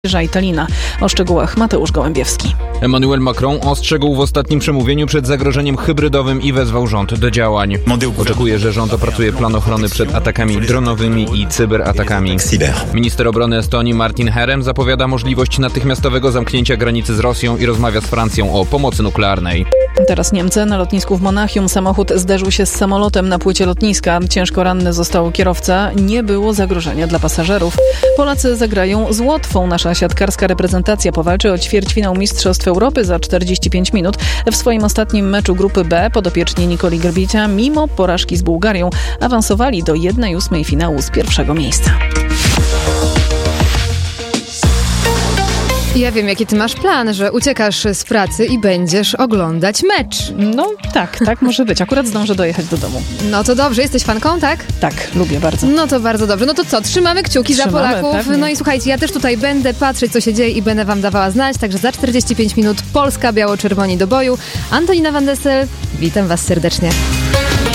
i Talina. O szczegółach Mateusz Gołębiewski. Emmanuel Macron ostrzegł w ostatnim przemówieniu przed zagrożeniem hybrydowym i wezwał rząd do działań. Oczekuje, że rząd opracuje plan ochrony przed atakami dronowymi i cyberatakami. Minister obrony Estonii Martin Herem zapowiada możliwość natychmiastowego zamknięcia granicy z Rosją i rozmawia z Francją o pomocy nuklearnej. Teraz Niemcy. Na lotnisku w Monachium samochód zderzył się z samolotem na płycie lotniska. Ciężko ranny został kierowca. Nie było zagrożenia dla pasażerów. Polacy zagrają z Łotwą. Nasza siatkarska reprezentacja powalczy o ćwierćfinał Mistrzostw Europy za 45 minut. W swoim ostatnim meczu grupy B podopieczni Nikoli Grbicia mimo porażki z Bułgarią awansowali do 1/8 finału z pierwszego miejsca. Ja wiem, jaki ty masz plan, że uciekasz z pracy i będziesz oglądać mecz. No tak może być. Akurat zdążę dojechać do domu. No to dobrze, jesteś fanką, tak? Tak, lubię bardzo. No to bardzo dobrze. No to co, trzymamy kciuki za Polaków. Pewnie. No i słuchajcie, ja też tutaj będę patrzeć, co się dzieje i będę wam dawała znać. Także za 45 minut Polska biało-czerwoni do boju. Antonina Van Dessel, witam was serdecznie.